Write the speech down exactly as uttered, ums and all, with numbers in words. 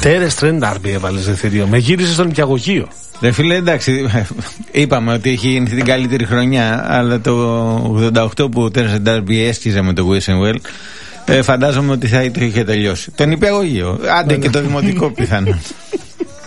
Τέρες Τρεντ Ντάρμπι έβαλες Δευτερίο. Με γύρισε στον νοικιαγωγείο. Ρε φίλε, εντάξει, είπαμε ότι έχει γίνει την καλύτερη χρονιά, αλλά το ογδόντα οκτώ που ο Τέρες Ντάρμπι έσκιζε με το Wessenwell, ε, φαντάζομαι ότι θα το είχε τελειώσει. Τον νηπιαγωγείο. Άντε και το δημοτικό πιθανόν.